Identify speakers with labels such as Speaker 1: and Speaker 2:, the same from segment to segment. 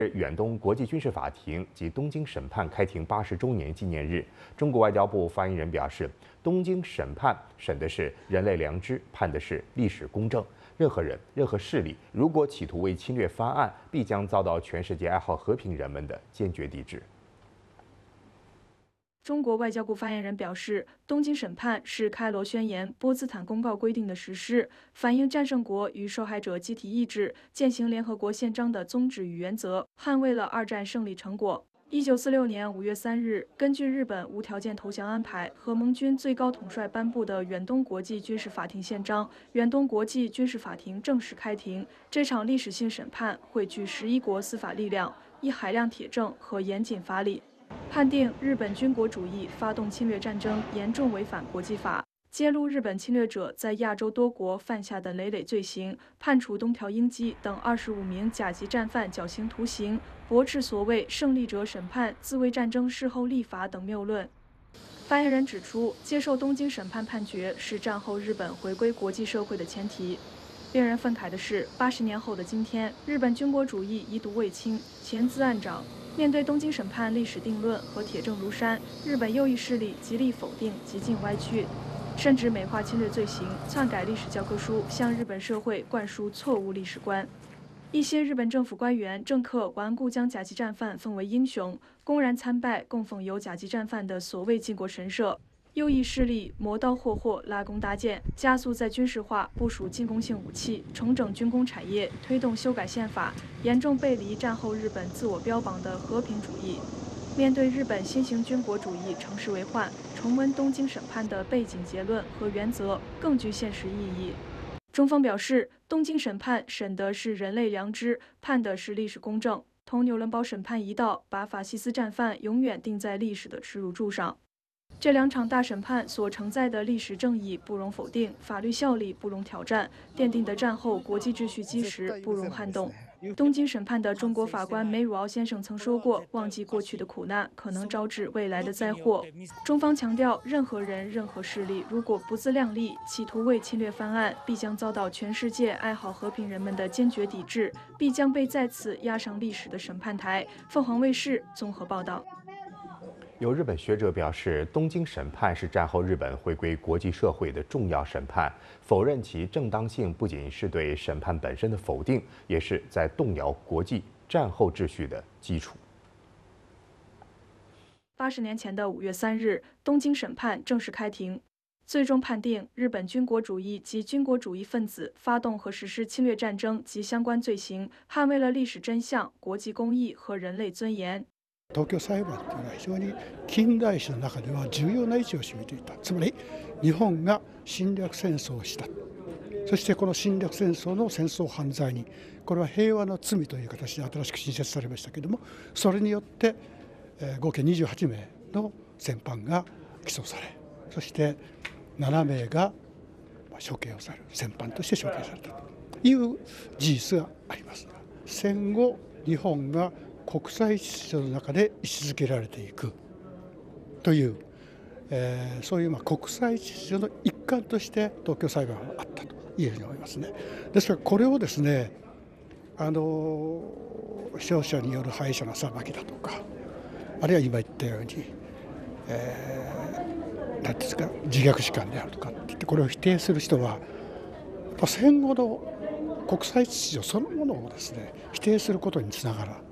Speaker 1: 远东国际军事法庭及东京审判开庭80周年纪念日，中国外交部发言人表示，东京审判审的是人类良知，判的是历史公正。任何人、任何势力，如果企图为侵略翻案，必将遭到全世界爱好和平人们的坚决抵制。
Speaker 2: 中国外交部发言人表示，东京审判是开罗宣言、波茨坦公告规定的实施，反映战胜国与受害者集体意志，践行联合国宪章的宗旨与原则，捍卫了二战胜利成果。1946年5月3日，根据日本无条件投降安排和盟军最高统帅颁布的远东国际军事法庭宪章，远东国际军事法庭正式开庭。这场历史性审判汇聚11国司法力量，以海量铁证和严谨法理。 判定日本军国主义发动侵略战争，严重违反国际法，揭露日本侵略者在亚洲多国犯下的累累罪行，判处东条英机等25名甲级战犯绞刑徒刑，驳斥所谓胜利者审判、自卫战争事后立法等谬论。发言人指出，接受东京审判判决是战后日本回归国际社会的前提。令人愤慨的是，80年后的今天，日本军国主义遗毒未清，潜滋暗长。 面对东京审判历史定论和铁证如山，日本右翼势力极力否定、极尽歪曲，甚至美化侵略罪行，篡改历史教科书，向日本社会灌输错误历史观。一些日本政府官员、政客顽固将甲级战犯奉为英雄，公然参拜供奉有甲级战犯的所谓靖国神社。 右翼势力磨刀霍霍、拉弓搭箭，加速在军事化部署进攻性武器，重整军工产业，推动修改宪法，严重背离战后日本自我标榜的和平主义。面对日本新型军国主义乘势为患，重温东京审判的背景结论和原则更具现实意义。中方表示，东京审判审的是人类良知，判的是历史公正，同纽伦堡审判一道，把法西斯战犯永远钉在历史的耻辱柱上。 这两场大审判所承载的历史正义不容否定，法律效力不容挑战，奠定的战后国际秩序基石不容撼动。东京审判的中国法官梅汝敖先生曾说过：“忘记过去的苦难，可能招致未来的灾祸。”中方强调，任何人、任何势力如果不自量力，企图为侵略翻案，必将遭到全世界爱好和平人们的坚决抵制，必将被再次押上历史的审判台。凤凰卫视综合报道。
Speaker 1: 有日本学者表示，东京审判是战后日本回归国际社会的重要审判，否认其正当性不仅是对审判本身的否定，也是在动摇国际战后秩序的基础。
Speaker 2: 80年前的5月3日，东京审判正式开庭，最终判定日本军国主義及军国主义分子发动和实施侵略战争及相关罪行，捍卫了历史真相、国际公义和人类尊严。
Speaker 3: 東京裁判というのは非常に近代史の中では重要な位置を占めていた。つまり日本が侵略戦争をした。そしてこの侵略戦争の戦争犯罪にこれは平和の罪という形で新しく新設されましたけれども、それによって合計28名の戦犯が起訴され、そして7名が処刑をされる、戦犯として処刑されたという事実があります。戦後日本が国際秩序の中で位置づけられていくという、そういう国際秩序の一環として東京裁判があったと言えると思いますね。ですからこれをですね、勝者による敗者の裁きだとか、あるいは今言ったように、何ですか自虐史観であるとかって言ってこれを否定する人は、やっぱ戦後の国際秩序そのものをですね否定することにつながる。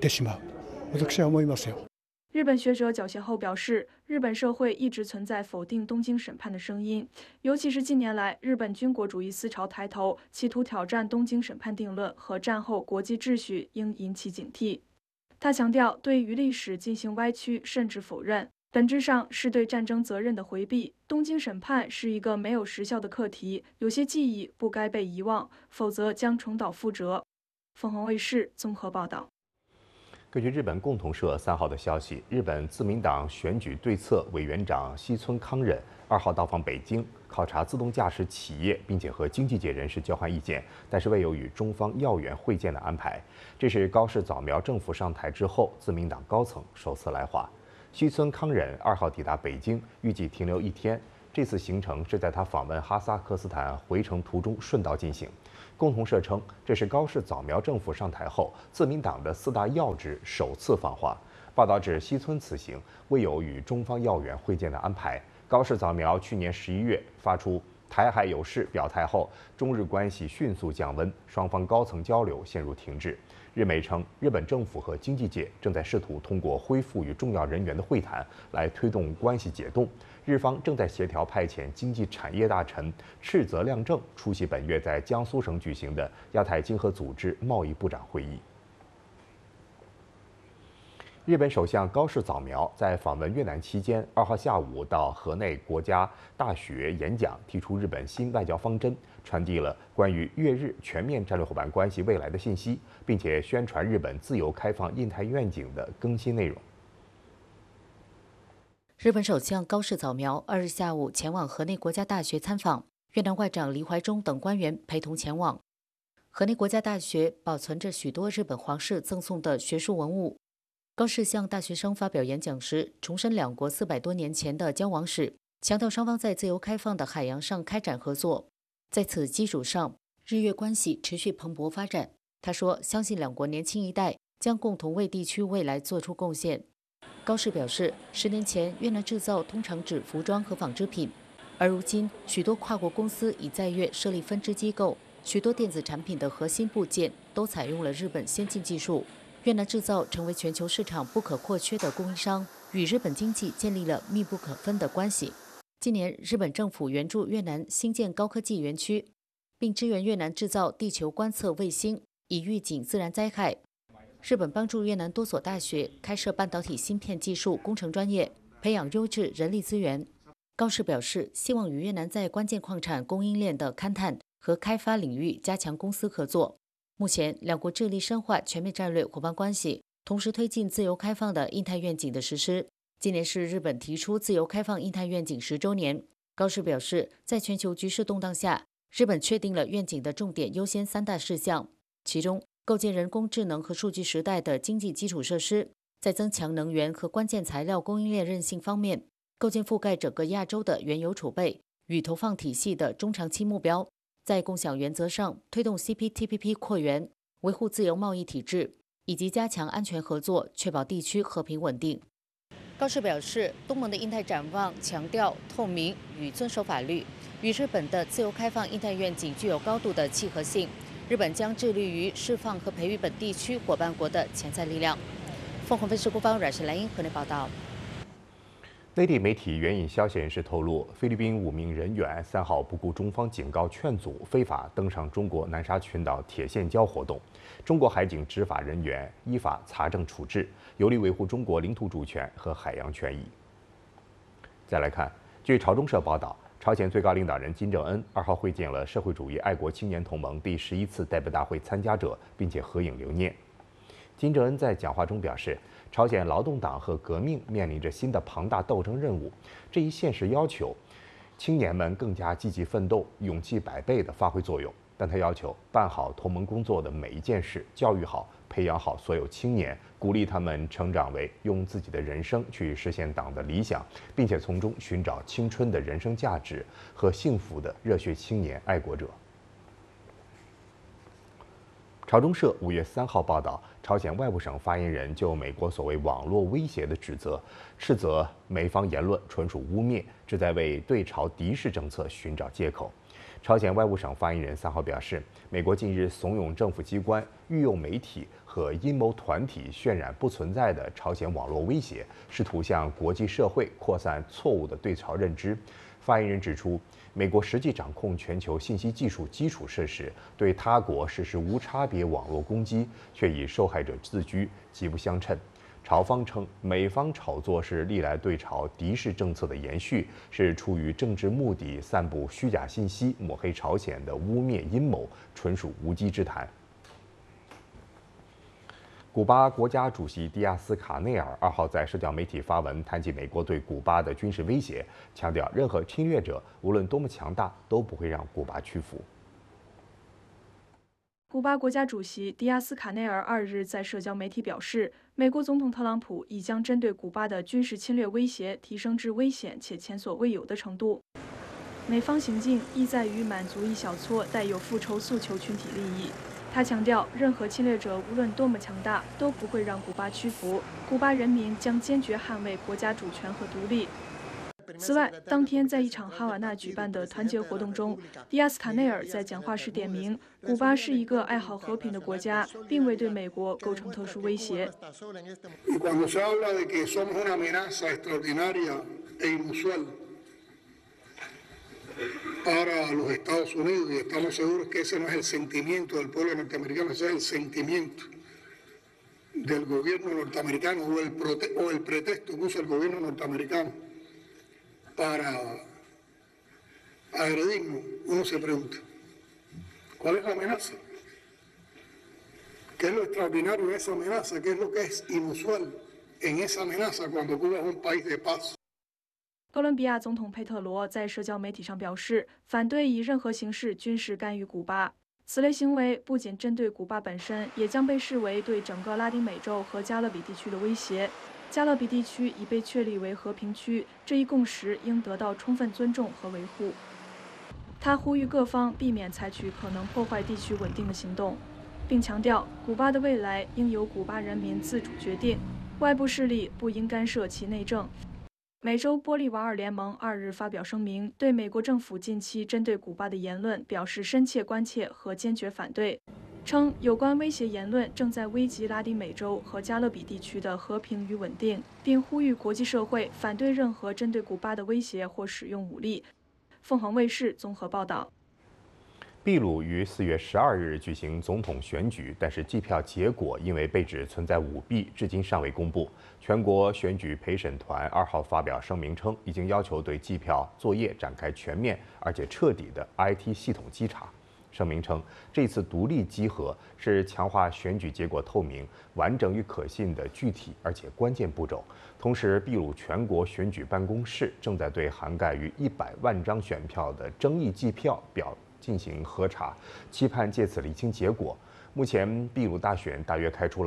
Speaker 2: 日本学者较贤后表示，日本社会一直存在否定东京审判的声音，尤其是近年来日本军国主义思潮抬头，企图挑战东京审判定论和战后国际秩序，应引起警惕。他强调，对于历史进行歪曲甚至否认，本质上是对战争责任的回避。东京审判是一个没有时效的课题，有些记忆不该被遗忘，否则将重蹈覆辙。凤凰卫视综合报道。
Speaker 1: 根据日本共同社3号的消息，日本自民党选举对策委员长西村康稔2号到访北京，考察自动驾驶企业，并且和经济界人士交换意见，但是未有与中方要员会见的安排。这是高市早苗政府上台之后，自民党高层首次来华。西村康稔2号抵达北京，预计停留1天。这次行程是在他访问哈萨克斯坦回程途中顺道进行。 共同社称，这是高市早苗政府上台后自民党的4大要职首次访华。报道指，西村此行未有与中方要员会见的安排。高市早苗去年11月发出台海有事表态后，中日关系迅速降温，双方高层交流陷入停滞。日媒称，日本政府和经济界正在试图通过恢复与重要人员的会谈来推动关系解冻。日方正在协调派遣经济产业大臣赤泽亮正出席本月在江苏省举行的亚太经合组织贸易部长会议。日本首相高市早苗在访问越南期间，2号下午到河内国家大学演讲，提出日本新外交方针，传递了关于越日全面战略伙伴关系未来的信息，并且宣传日本自由开放印太愿景的更新内容。
Speaker 4: 日本首相高市早苗2日下午前往河内国家大学参访，越南外长黎怀中等官员陪同前往。河内国家大学保存着许多日本皇室赠送的学术文物。高市向大学生发表演讲时，重申两国400多年前的交往史，强调双方在自由开放的海洋上开展合作。在此基础上，日越关系持续蓬勃发展。他说，相信两国年轻一代将共同为地区未来做出贡献。高市表示，10年前越南制造通常指服装和纺织品，而如今许多跨国公司已在越设立分支机构，许多电子产品的核心部件都采用了日本先进技术。越南制造成为全球市场不可或缺的供应商，与日本经济建立了密不可分的关系。近年，日本政府援助越南兴建高科技园区，并支援越南制造地球观测卫星，以预警自然灾害。日本帮助越南多所大学开设半导体芯片技术工程专业，培养优质人力资源。高市表示，希望与越南在关键矿产供应链的勘探和开发领域加强公司合作。目前，两国致力深化全面战略伙伴关系，同时推进自由开放的印太愿景的实施。今年是日本提出自由开放印太愿景10周年。高市表示，在全球局势动荡下，日本确定了愿景的重点优先3大事项，其中构建人工智能和数据时代的经济基础设施，在增强能源和关键材料供应链韧性方面，构建覆盖整个亚洲的原油储备与投放体系的中长期目标。在共享原则上推动 CPTPP 扩员，维护自由贸易体制，以及加强安全合作，确保地区和平稳定。高市表示，东盟的印太展望强调透明与遵守法律，与日本的自由开放印太愿景具有高度的契合性。日本将致力于释放和培育本地区伙伴国的潜在力量。凤凰卫视官方阮氏兰英河内报道。
Speaker 1: 内地媒体援引消息人士透露，菲律宾5名人员3号不顾中方警告劝阻，非法登上中国南沙群岛铁线礁活动，中国海警执法人员依法查证处置，有力维护中国领土主权和海洋权益。再来看，据朝中社报道，朝鲜最高领导人金正恩2号会见了社会主义爱国青年同盟第11次代表大会参加者，并且合影留念。金正恩在讲话中表示，朝鲜劳动党和革命面临着新的庞大斗争任务，这一现实要求青年们更加积极奋斗，勇气100倍地发挥作用。但他要求办好同盟工作的每一件事，教育好、培养好所有青年，鼓励他们成长为用自己的人生去实现党的理想，并且从中寻找青春的人生价值和幸福的热血青年爱国者。朝中社5月3号报道，朝鲜外务省发言人就美国所谓网络威胁的指责，斥责美方言论纯属污蔑，旨在为对朝敌视政策寻找借口。朝鲜外务省发言人3号表示，美国近日怂恿政府机关、御用媒体和阴谋团体渲染不存在的朝鲜网络威胁，试图向国际社会扩散错误的对朝认知。发言人指出，美国实际掌控全球信息技术基础设施，对他国实施无差别网络攻击，却以受害者自居，极不相称。朝方称，美方炒作是历来对朝敌视政策的延续，是出于政治目的散布虚假信息、抹黑朝鲜的污蔑阴谋，纯属无稽之谈。古巴国家主席迪亚斯卡内尔2号在社交媒体发文，谈及美国对古巴的军事威胁，强调任何侵略者无论多么强大，都不会让古巴屈服。
Speaker 2: 古巴国家主席迪亚斯卡内尔2日在社交媒体表示，美国总统特朗普已将针对古巴的军事侵略威胁提升至危险且前所未有的程度。 美方行径意在于满足一小撮带有复仇诉求群体利益。他强调，任何侵略者无论多么强大，都不会让古巴屈服。古巴人民将坚决捍卫国家主权和独立。此外，当天在一场哈瓦那举办的团结活动中，迪亚斯卡内尔在讲话时点名，古巴是一个爱好和平的国家，并未对美国构成特殊威胁。
Speaker 5: para los Estados Unidos y estamos seguros que ese no es el sentimiento del pueblo norteamericano, ese es el sentimiento del gobierno norteamericano o el pretexto que usa el gobierno norteamericano para agredirnos. Uno se pregunta, ¿cuál es la amenaza? ¿Qué es lo extraordinario de esa amenaza? ¿Qué es lo que es inusual en esa amenaza cuando Cuba es un país de paz?
Speaker 2: 哥伦比亚总统佩特罗在社交媒体上表示，反对以任何形式军事干预古巴。此类行为不仅针对古巴本身，也将被视为对整个拉丁美洲和加勒比地区的威胁。加勒比地区已被确立为和平区，这一共识应得到充分尊重和维护。他呼吁各方避免采取可能破坏地区稳定的行动，并强调，古巴的未来应由古巴人民自主决定，外部势力不应干涉其内政。美洲玻利瓦尔联盟2日发表声明，对美国政府近期针对古巴的言论表示深切关切和坚决反对，称有关威胁言论正在危及拉丁美洲和加勒比地区的和平与稳定，并呼吁国际社会反对任何针对古巴的威胁或使用武力。凤凰卫视综合报道。
Speaker 1: 秘鲁于4月12日举行总统选举，但是计票结果因为被指存在舞弊，至今尚未公布。全国选举陪审团2号发表声明称，已经要求对计票作业展开全面而且彻底的 IT 系统稽查。声明称，这次独立稽核是强化选举结果透明、完整与可信的具体而且关键步骤。同时，秘鲁全国选举办公室正在对涵盖于100万张选票的争议计票表进行核查，期盼借此厘清结果。目前，秘鲁大选大约开出了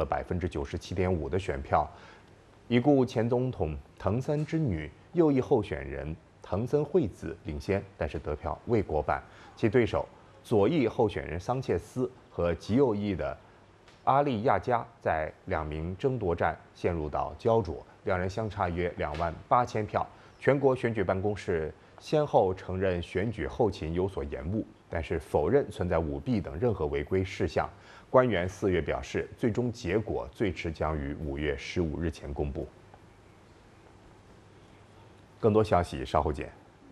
Speaker 1: 97.5%的选票，已故前总统藤森之女右翼候选人藤森惠子领先，但是得票未过半。其对手左翼候选人桑切斯和极右翼的阿利亚加在2名争夺战陷入到焦灼，两人相差约28000票。全国选举办公室先后承认选举后勤有所延误，但是否认存在舞弊等任何违规事项。官员4月表示，最终结果最迟将于5月15日前公布。更多消息稍后见。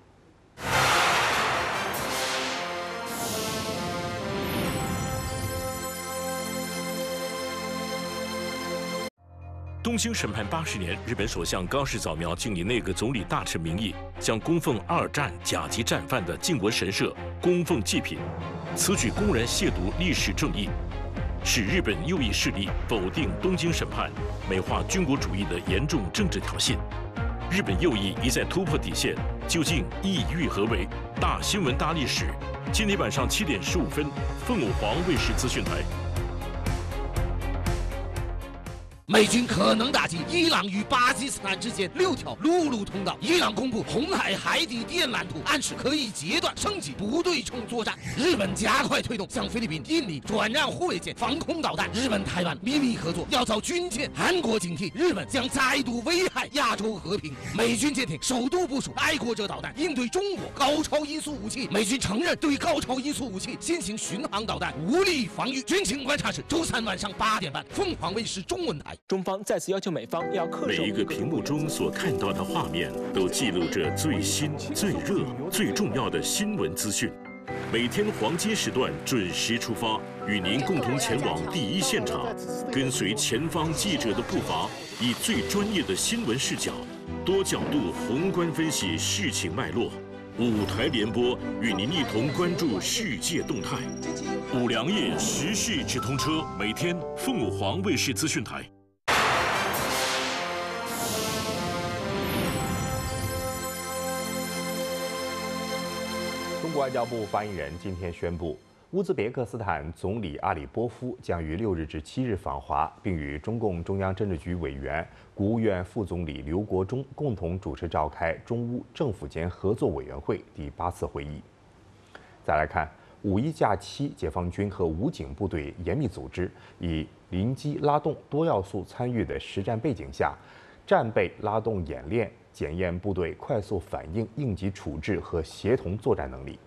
Speaker 6: 东京审判80年，日本首相高市早苗竟以内阁总理大臣名义，向供奉2战甲级战犯的靖国神社供奉祭品，此举公然亵渎历史正义，使日本右翼势力否定东京审判，美化军国主义的严重政治挑衅。日本右翼一再突破底线，究竟意欲何为？大新闻大历史，今天晚上7点15分，凤凰卫视资讯台。
Speaker 7: 美军可能打击伊朗与巴基斯坦之间6条陆路通道。伊朗公布红海海底电缆图，暗示可以截断升级不对称作战。日本加快推动向菲律宾、印尼转让护卫舰、防空导弹。日本台湾秘密合作要遭军舰。韩国警惕日本将再度危害亚洲和平。美军舰艇首度部署爱国者导弹，应对中国高超音速武器。美军承认对高超音速武器新型巡航导弹无力防御。军情观察室周3晚上8点半，凤凰卫视中文台。
Speaker 8: 中方再次要求美方要恪守。
Speaker 6: 每一个屏幕中所看到的画面，都记录着最新、最热、最重要的新闻资讯。每天黄金时段准时出发，与您共同前往第一现场，跟随前方记者的步伐，以最专业的新闻视角，多角度宏观分析事情脉络。5台联播，与您一同关注世界动态。5粮液时事直通车，每天凤凰卫视资讯台。
Speaker 1: 中国外交部发言人今天宣布， 乌兹别克斯坦总理阿里波夫将于6日至7日访华，并与中共中央政治局委员、国务院副总理刘国中共同主持召开中乌政府间合作委员会第8次会议。再来看5·1假期，解放军和武警部队严密组织，以临机拉动多要素参与的实战背景下，战备拉动演练，检验部队快速反应、应急处置和协同作战能力。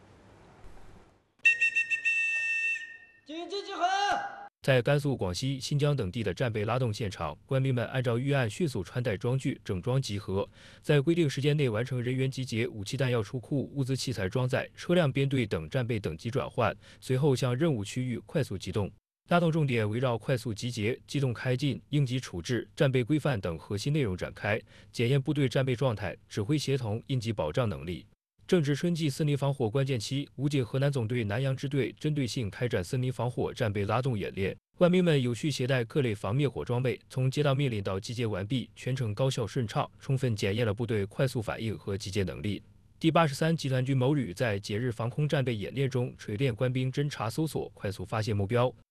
Speaker 9: 在甘肃、广西、新疆等地的战备拉动现场，官兵们按照预案迅速穿戴装具，整装集合，在规定时间内完成人员集结、武器弹药出库、物资器材装载、车辆编队等战备等级转换，随后向任务区域快速机动。拉动重点围绕快速集结、机动开进、应急处置、战备规范等核心内容展开，检验部队战备状态、指挥协同、应急保障能力。正值春季森林防火关键期，武警河南总队南阳支队针对性开展森林防火战备拉动演练，官兵们有序携带各类防灭火装备，从接到命令到集结完毕，全程高效顺畅，充分检验了部队快速反应和集结能力。第83集团军某旅在节日防空战备演练中锤炼官兵侦察搜索、快速发现目标，